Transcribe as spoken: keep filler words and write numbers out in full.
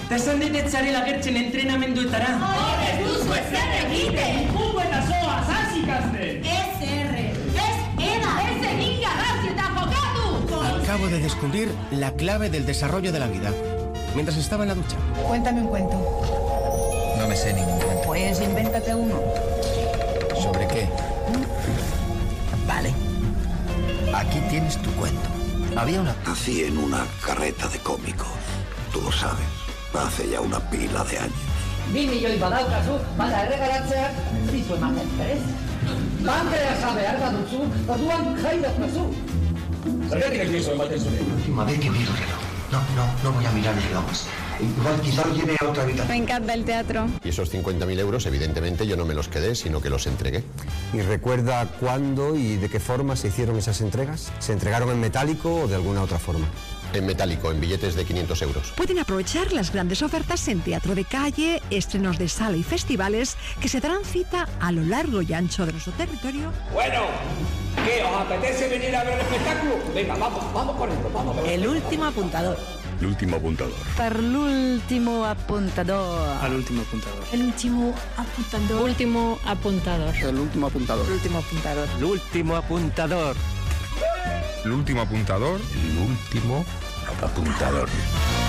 Tasan detetzarela gertzen entrenamenduetara. Hor ez duzu ezer egiten! Pungo eta zoa, zaz ikasten! Ez erre, ez eda, ez egin garrasi eta jokatu! Acabo de descubrir la clave del desarrollo de la vida. Mientras estaba en la ducha. Cuéntame un cuento. No me sé ningún cuento. Pues invéntate uno. ¿Sobre qué? Vale. Aquí tienes tu cuento. Había una... Nací en una carreta de cómicos. Tú lo sabes. Hace ya una pila de años. Bi milioi badaukazu, bada erregaratzeak, dizu ematen, berez? Bankreasa behar baduzu, orduan jai daukazu. Zergatik ez dizu ematen zure? Última vez que miro el reloj. No, no, no voy a mirar el reloj. Igual quizá lo lleve a otra habitación. Me encanta el teatro. Y esos cincuenta mil euros, evidentemente, yo no me los quedé, sino que los entregué. ¿Y recuerda cuándo y de qué forma se hicieron esas entregas? ¿Se entregaron en metálico o de alguna otra forma? En metálico, en billetes de quinientos euros. Pueden aprovechar las grandes ofertas en teatro de calle, estrenos de sala y festivales que se darán cita a lo largo y ancho de nuestro territorio. Bueno, ¿qué? ¿Os apetece venir a ver el espectáculo? Venga, vamos, vamos con esto, vamos. El último apuntador. El último apuntador. Per l'último apuntador. Al último apuntador. El último apuntador. Último apuntador. El último apuntador. El último apuntador. El último apuntador. El último apuntador. El último apuntador.